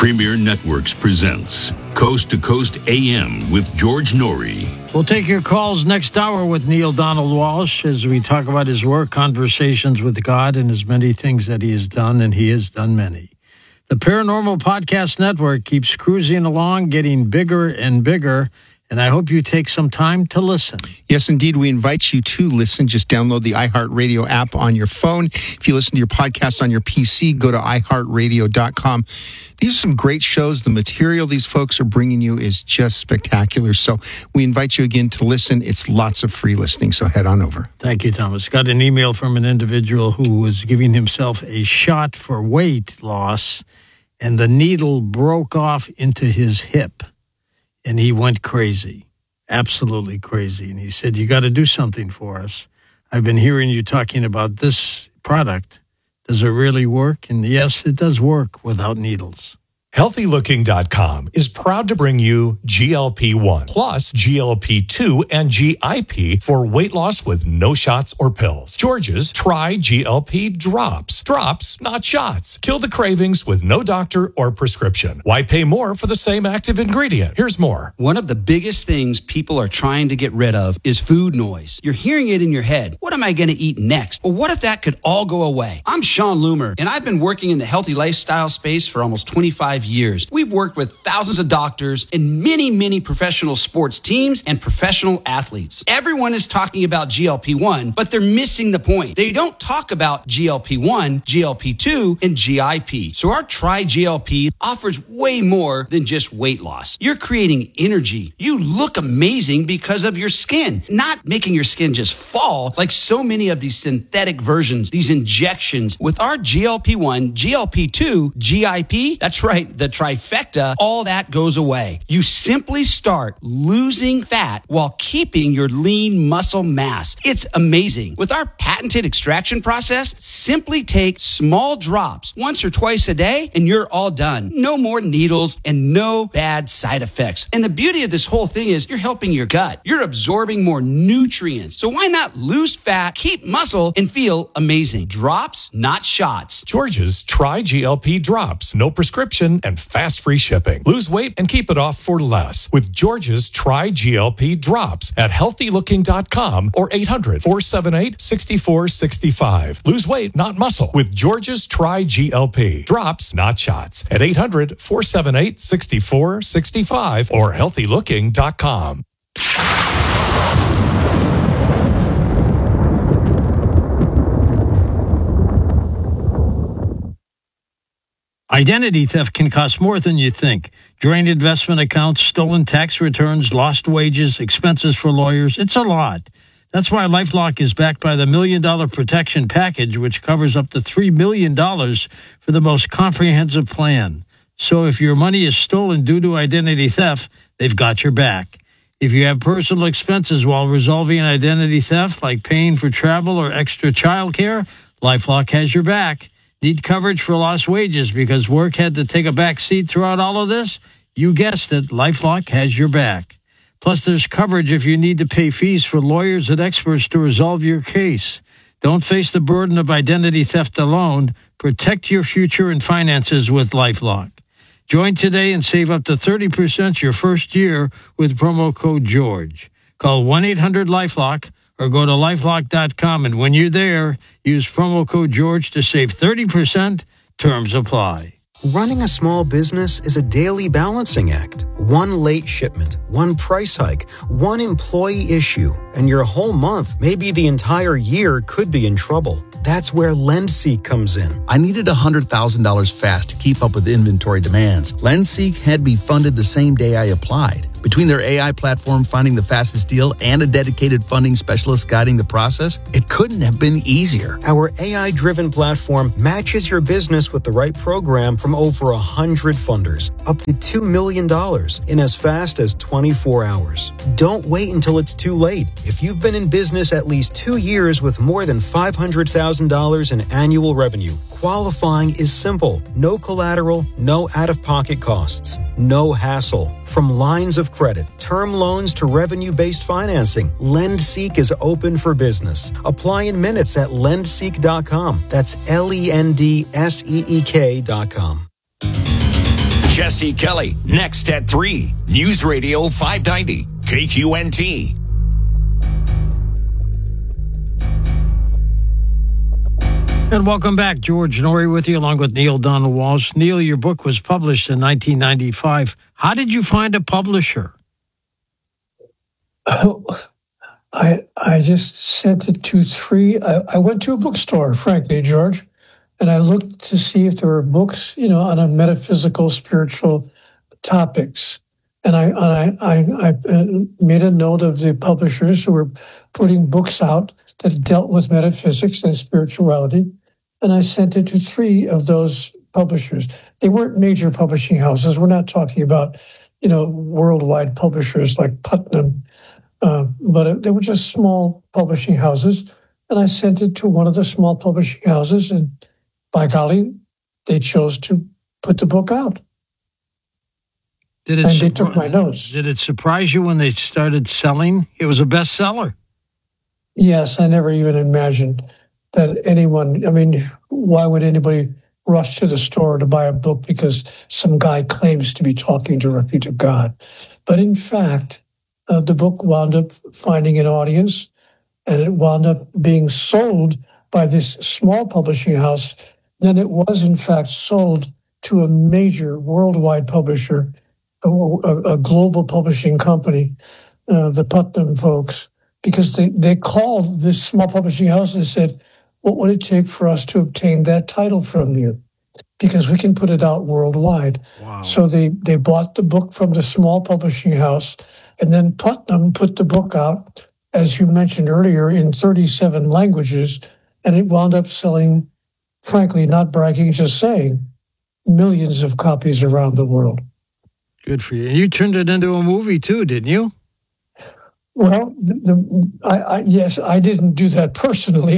Premier Networks presents Coast to Coast AM with George Norrie. We'll take your calls next hour with Neil Donald Walsh as we talk about his work, conversations with God, and his many things that he has done, and he has done many. The Paranormal Podcast Network keeps cruising along, getting bigger and bigger, and I hope you take some time to listen. Yes, indeed. We invite you to listen. Just download the iHeartRadio app on your phone. If you listen to your podcast on your PC, go to iHeartRadio.com. These are some great shows. The material these folks are bringing you is just spectacular. So we invite you again to listen. It's lots of free listening, so head on over. Thank you, Thomas. Got an email from an individual who was giving himself a shot for weight loss, and the needle broke off into his hip. And he went crazy, absolutely crazy. And he said, you got to do something for us. I've been hearing you talking about this product. Does it really work? And yes, it does work without needles. HealthyLooking.com is proud to bring you GLP-1 plus GLP-2 and GIP for weight loss with no shots or pills. George's Try GLP Drops. Drops, not shots. Kill the cravings with no doctor or prescription. Why pay more for the same active ingredient? Here's more. One of the biggest things people are trying to get rid of is food noise. You're hearing it in your head. What am I going to eat next? Or what if that could all go away? I'm Sean Loomer, and I've been working in the healthy lifestyle space for almost 25 years. We've worked with thousands of doctors and many professional sports teams and professional athletes. Everyone is talking about GLP-1, but they're missing the point. They don't talk about GLP-1, GLP-2, and GIP. So our Try GLP offers way more than just weight loss. You're creating energy. You look amazing because of your skin, not making your skin just fall like so many of these synthetic versions, these injections. With our GLP-1, GLP-2, GIP, that's right, the trifecta, all that goes away. You simply start losing fat while keeping your lean muscle mass. It's amazing. With our patented extraction process, simply take small drops once or twice a day and you're all done. No more needles and no bad side effects. And the beauty of this whole thing is you're helping your gut. You're absorbing more nutrients. So why not lose fat, keep muscle, and feel amazing? Drops, not shots. George's Try GLP Drops. No prescription and fast free shipping. Lose weight and keep it off for less with George's Try GLP Drops at HealthyLooking.com or 800-478-6465. Lose weight, not muscle with George's Try GLP Drops, not shots at 800-478-6465 or HealthyLooking.com. Identity theft can cost more than you think. Drained investment accounts, stolen tax returns, lost wages, expenses for lawyers. It's a lot. That's why LifeLock is backed by the $1 Million Protection Package, which covers up to $3 million for the most comprehensive plan. So if your money is stolen due to identity theft, they've got your back. If you have personal expenses while resolving an identity theft, like paying for travel or extra child care, LifeLock has your back. Need coverage for lost wages because work had to take a back seat throughout all of this? You guessed it, LifeLock has your back. Plus, there's coverage if you need to pay fees for lawyers and experts to resolve your case. Don't face the burden of identity theft alone. Protect your future and finances with LifeLock. Join today and save up to 30% your first year with promo code GEORGE. Call 1-800-LifeLock or go to LifeLock.com, and when you're there, use promo code GEORGE to save 30%. Terms apply. Running a small business is a daily balancing act. One late shipment, one price hike, one employee issue, and your whole month, maybe the entire year, could be in trouble. That's where LendSeek comes in. I needed $100,000 fast to keep up with inventory demands. LendSeek had me funded the same day I applied. Between their AI platform finding the fastest deal and a dedicated funding specialist guiding the process, it couldn't have been easier. Our AI-driven platform matches your business with the right program from over 100 funders, up to $2 million in as fast as 24 hours. Don't wait until it's too late. If you've been in business at least 2 years with more than $500,000 in annual revenue, qualifying is simple. No collateral, no out-of-pocket costs, no hassle. From lines of credit, term loans to revenue-based financing, LendSeek is open for business. Apply in minutes at lendseek.com. That's LENDSEEK.com. Jesse Kelly, next at 3. News Radio 590, KQNT. And welcome back. George Noory with you, along with Neale Donald Walsch. Neale, your book was published in 1995. How did you find a publisher? Oh, I just sent it to 3. I went to a bookstore, frankly, George, and I looked to see if there were books, on a metaphysical, spiritual topics. And I made a note of the publishers who were putting books out that dealt with metaphysics and spirituality. And I sent it to 3 of those publishers. They weren't major publishing houses. We're not talking about, worldwide publishers like Putnam, but they were just small publishing houses. And I sent it to one of the small publishing houses, and by golly, they chose to put the book out. And they took my notes. Did it surprise you when they started selling? It was a bestseller. Yes, I never even imagined that anyone, why would anybody rush to the store to buy a book because some guy claims to be talking directly to God? But in fact, the book wound up finding an audience, and it wound up being sold by this small publishing house. Then it was, in fact, sold to a major worldwide publisher, a global publishing company, the Putnam folks, because they called this small publishing house and said, what would it take for us to obtain that title from you? Because we can put it out worldwide. Wow. So they bought the book from the small publishing house, and then Putnam put the book out, as you mentioned earlier, in 37 languages, and it wound up selling, frankly, not bragging, just saying, millions of copies around the world. Good for you. And you turned it into a movie too, didn't you? Well, yes, I didn't do that personally.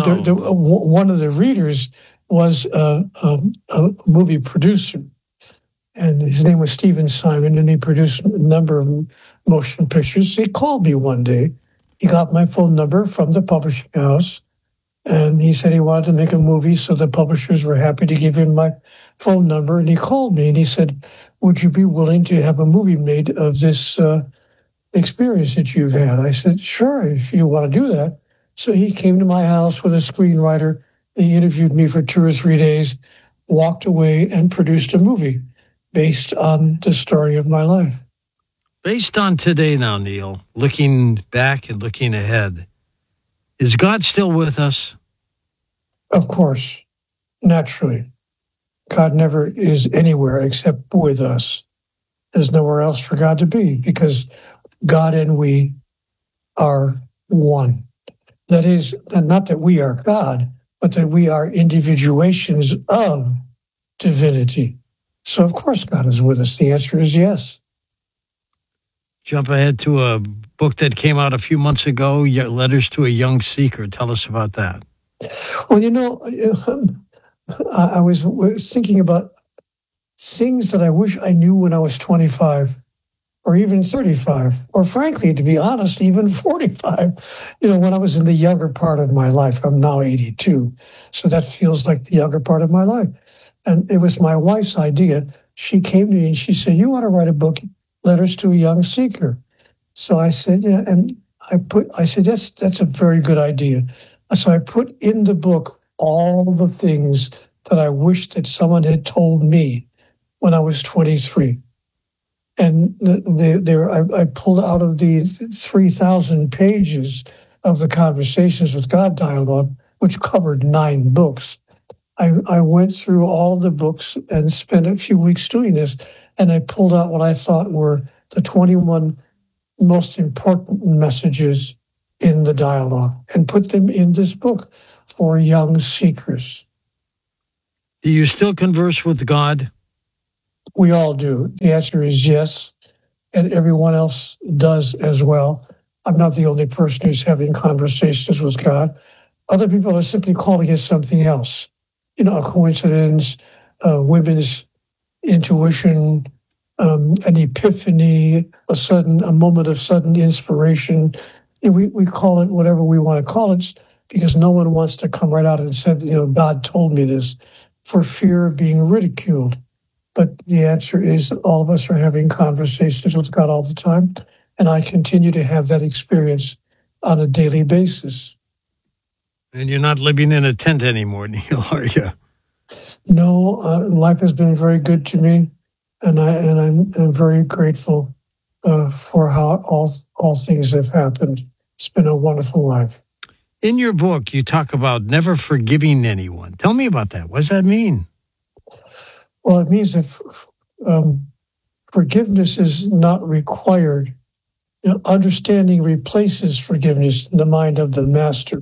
One of the readers was a movie producer, and his name was Stephen Simon, and he produced a number of motion pictures. He called me one day. He got my phone number from the publishing house, and he said he wanted to make a movie, so the publishers were happy to give him my phone number. And he called me, and he said, would you be willing to have a movie made of this experience that you've had? I said, sure, if you want to do that. So he came to my house with a screenwriter. He interviewed me for 2 or 3 days, walked away, and produced a movie based on the story of my life. Based on today now, Neale, looking back and looking ahead, is God still with us? Of course, naturally. God never is anywhere except with us. There's nowhere else for God to be, because God and we are one. That is, not that we are God, but that we are individuations of divinity. So, of course, God is with us. The answer is yes. Jump ahead to a book that came out a few months ago, Letters to a Young Seeker. Tell us about that. Well, I was thinking about things that I wish I knew when I was 25 or even 35, or frankly, to be honest, even 45, when I was in the younger part of my life. I'm now 82, so that feels like the younger part of my life. And it was my wife's idea. She came to me and she said, you want to write a book, Letters to a Young Seeker. So I said, yeah, and I said, that's a very good idea. So I put in the book all the things that I wished that someone had told me when I was 23. And I pulled out of the 3,000 pages of the Conversations with God dialogue, which covered 9 books. I went through all the books and spent a few weeks doing this, and I pulled out what I thought were the 21 most important messages in the dialogue and put them in this book for young seekers. Do you still converse with God? We all do. The answer is yes, and everyone else does as well. I'm not the only person who's having conversations with God. Other people are simply calling it something else. A coincidence, women's intuition, an epiphany, a moment of sudden inspiration. We call it whatever we want to call it, because no one wants to come right out and say, God told me this, for fear of being ridiculed. But the answer is all of us are having conversations with God all the time. And I continue to have that experience on a daily basis. And you're not living in a tent anymore, Neil, are you? No, life has been very good to me. And I'm very grateful for how all things have happened. It's been a wonderful life. In your book, you talk about never forgiving anyone. Tell me about that. What does that mean? Well, it means that forgiveness is not required. Understanding replaces forgiveness in the mind of the master.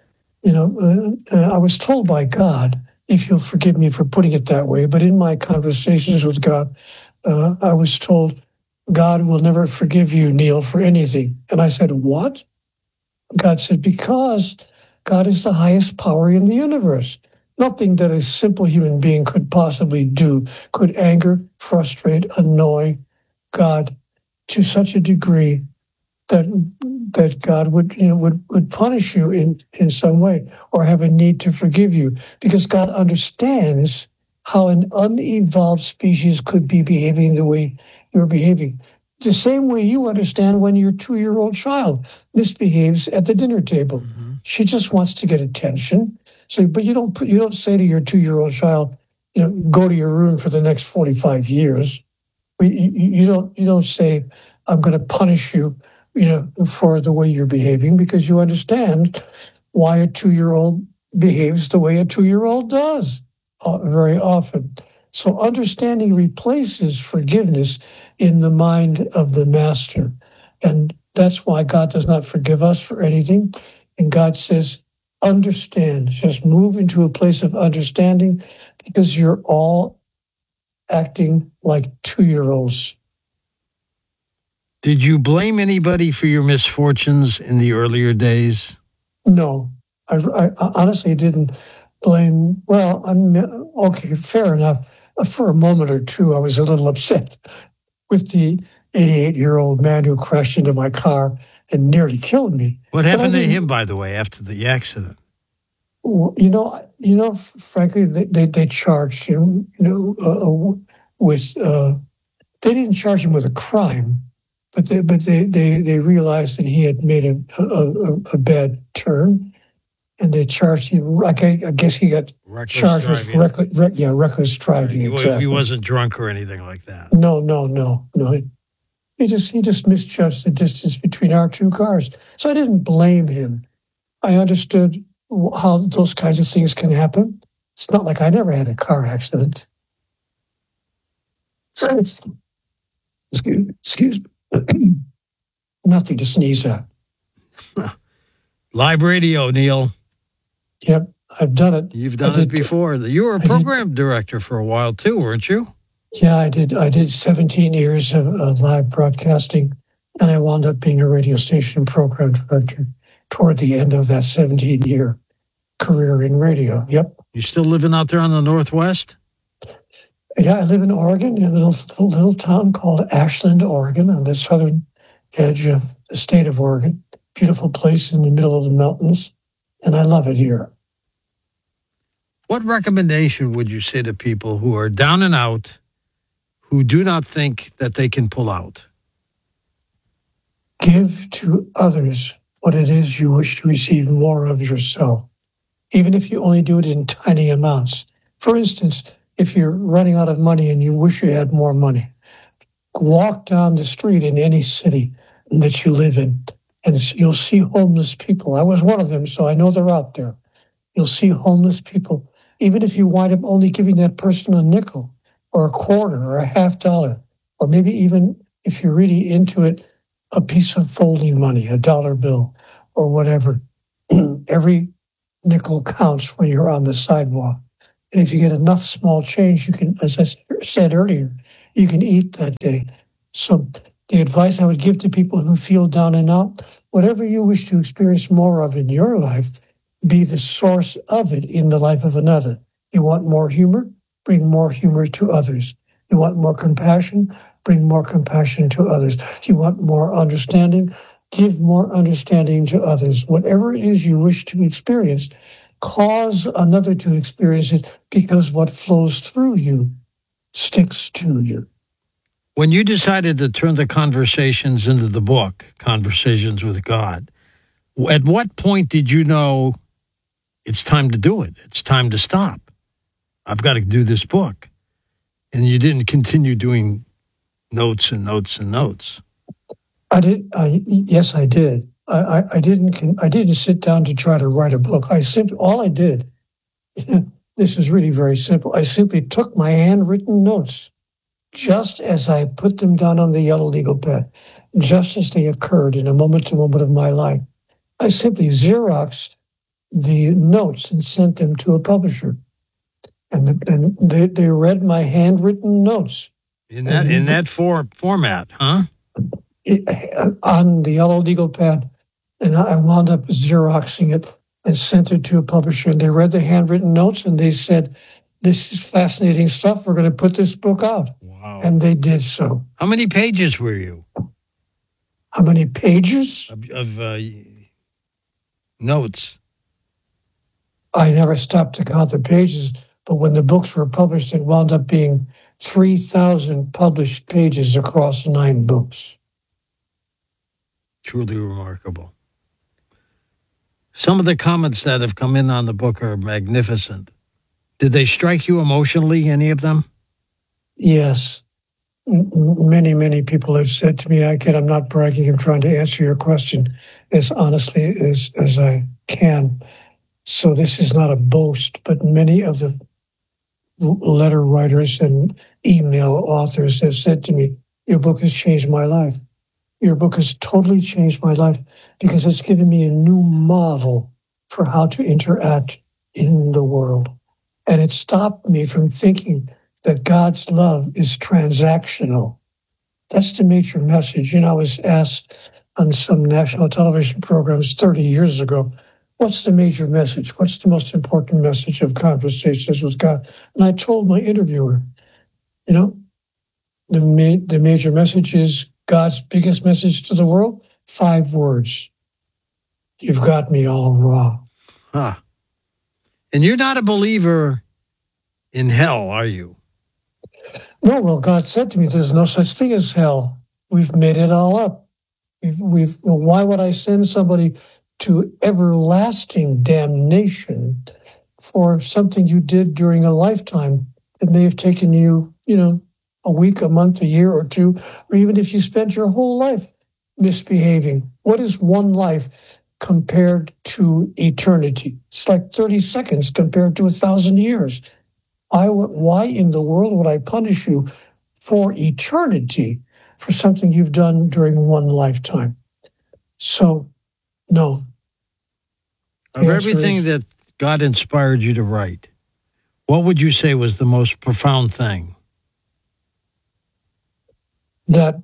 I was told by God, if you'll forgive me for putting it that way, but in my conversations with God, I was told, God will never forgive you, Neil, for anything. And I said, what? God said, because God is the highest power in the universe. Nothing that a simple human being could possibly do could anger, frustrate, annoy God to such a degree that God would punish you in some way or have a need to forgive you, because God understands how an unevolved species could be behaving the way you're behaving. The same way you understand when your 2-year-old child misbehaves at the dinner table. Mm-hmm. She just wants to get attention. So, but you don't say to your 2-year-old child, go to your room for the next 45 years. You don't say, I'm going to punish you, for the way you're behaving, because you understand why a 2-year-old behaves the way a 2-year-old does very often. So understanding replaces forgiveness in the mind of the master. And that's why God does not forgive us for anything. And God says, understand, just move into a place of understanding, because you're all acting like 2-year-olds. Did you blame anybody for your misfortunes in the earlier days? No, I honestly didn't blame. Well, okay, fair enough. For a moment or two, I was a little upset with the 88-year-old man who crashed into my car and nearly killed me. What happened to him, by the way, after the accident? Frankly, they charged him, with. They didn't charge him with a crime, but they realized that he had made a bad turn, and they charged him. I guess he got charged with reckless driving. Exactly. He wasn't drunk or anything like that. No. He just misjudged the distance between our two cars. So I didn't blame him. I understood how those kinds of things can happen. It's not like I never had a car accident. Excuse me. Nothing to sneeze at. Live radio, Neil. Yep, I've done it. You've done it before. You were a program director for a while too, weren't you? Yeah, I did. I did 17 years of live broadcasting, and I wound up being a radio station program director toward the end of that 17-year career in radio. Yep. You still living out there on the Northwest? Yeah, I live in Oregon, in a little town called Ashland, Oregon, on the southern edge of the state of Oregon. Beautiful place in the middle of the mountains, and I love it here. What recommendation would you say to people who are down and out, who do not think that they can pull out? Give to others what it is you wish to receive more of yourself, even if you only do it in tiny amounts. For instance, if you're running out of money and you wish you had more money, walk down the street in any city that you live in, and you'll see homeless people. I was one of them, so I know they're out there. You'll see homeless people, even if you wind up only giving that person a nickel or a quarter or a $50, or maybe even, if you're really into it, a piece of folding money, a dollar bill or whatever. Every nickel counts when you're on the sidewalk. And if you get enough small change, you can, as I said earlier, you can eat that day. So the advice I would give to people who feel down and out, whatever you wish to experience more of in your life, be the source of it in the life of another. You want more humor? Bring more humor to others. You want more compassion? Bring more compassion to others. You want more understanding? Give more understanding to others. Whatever it is you wish to experience, cause another to experience it, because what flows through you sticks to you. When you decided to turn the conversations into the book, Conversations with God, at what point did you know it's time to do it? It's time to stop. I've got to do this book. And you didn't continue doing notes and notes and notes. I did. Yes, I did. I didn't sit down to try to write a book. All I did, this is really very simple. I simply took my handwritten notes, just as I put them down on the yellow legal pad, just as they occurred in a moment-to-moment of my life. I simply Xeroxed the notes and sent them to a publisher. And they read my handwritten notes. In that format, huh? On the yellow legal pad. And I wound up Xeroxing it and sent it to a publisher. And they read the handwritten notes and they said, "This is fascinating stuff. We're going to put this book out." Wow. And they did so. How many pages were you? How many pages? Of notes. I never stopped to count the pages, but when the books were published, it wound up being 3,000 published pages across 9 books. Truly remarkable. Some of the comments that have come in on the book are magnificent. Did they strike you emotionally, any of them? Yes. Many, many people have said to me, I'm not bragging, I'm trying to answer your question as honestly as I can. So this is not a boast, but many of the letter writers and email authors have said to me, "Your book has changed my life. Your book has totally changed my life because it's given me a new model for how to interact in the world. And it stopped me from thinking that God's love is transactional." That's the major message. I was asked on some national television programs 30 years ago, what's the major message? What's the most important message of Conversations with God? And I told my interviewer, the major message is God's biggest message to the world, 5 words. You've got me all wrong. Huh. And you're not a believer in hell, are you? No, well, God said to me, there's no such thing as hell. We've made it all up. Why would I send somebody to everlasting damnation for something you did during a lifetime that may have taken you, a week, a month, a year or 2, or even if you spent your whole life misbehaving? What is one life compared to eternity? It's like 30 seconds compared to 1,000 years. Why in the world would I punish you for eternity for something you've done during one lifetime? So, no. Of everything that God inspired you to write, what would you say was the most profound thing? That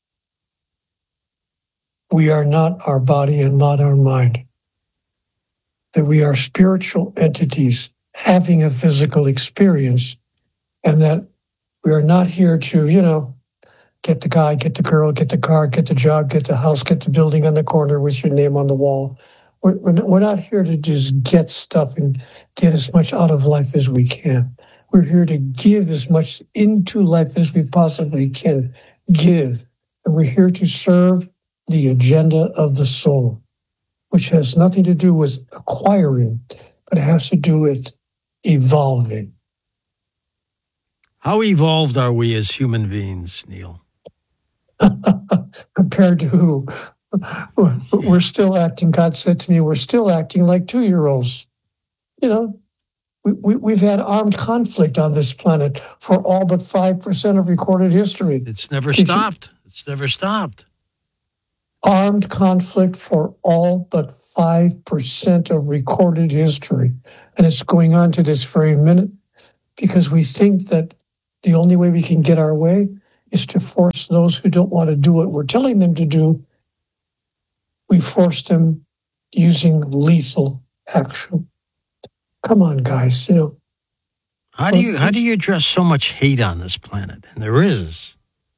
we are not our body and not our mind. That we are spiritual entities having a physical experience, and that we are not here to, get the guy, get the girl, get the car, get the job, get the house, get the building on the corner with your name on the wall. We're not here to just get stuff and get as much out of life as we can. We're here to give as much into life as we possibly can give. And we're here to serve the agenda of the soul, which has nothing to do with acquiring, but it has to do with evolving. How evolved are we as human beings, Neil? Compared to who? We're still acting, God said to me, we're still acting like 2-year-olds. We've had armed conflict on this planet for all but 5% of recorded history. It's never stopped. It's never stopped. Armed conflict for all but 5% of recorded history. And it's going on to this very minute because we think that the only way we can get our way is to force those who don't want to do what we're telling them to do. We force them using lethal action. Come on, guys. How do you address so much hate on this planet? And there is.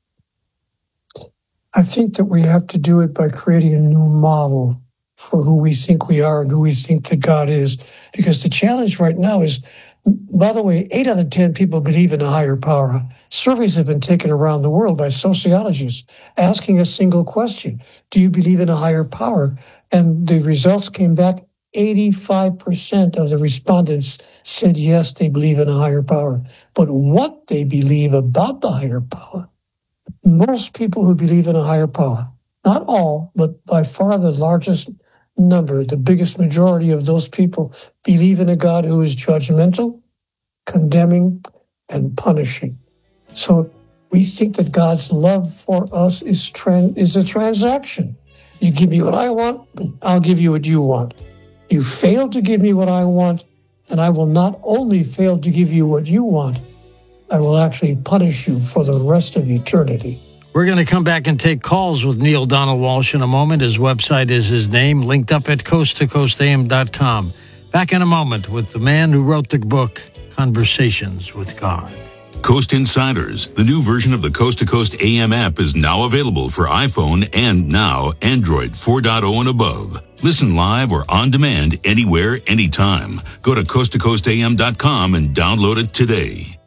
I think that we have to do it by creating a new model for who we think we are and who we think that God is. Because the challenge right now is By the way, 8 out of 10 people believe in a higher power. Surveys have been taken around the world by sociologists asking a single question: do you believe in a higher power? And the results came back. 85% of the respondents said yes, they believe in a higher power. But what they believe about the higher power, most people who believe in a higher power, not all, but by far the largest number, the biggest majority of those people believe in a God who is judgmental, condemning, and punishing. So we think that God's love for us is a transaction. You give me what I want, I'll give you what you want. You fail to give me what I want, and I will not only fail to give you what you want, I will actually punish you for the rest of eternity. We're going to come back and take calls with Neale Donald Walsch in a moment. His website is his name, linked up at coasttocoastam.com. Back in a moment with the man who wrote the book, Conversations with God. Coast Insiders, the new version of the Coast to Coast AM app, is now available for iPhone and now Android 4.0 and above. Listen live or on demand anywhere, anytime. Go to coasttocoastam.com and download it today.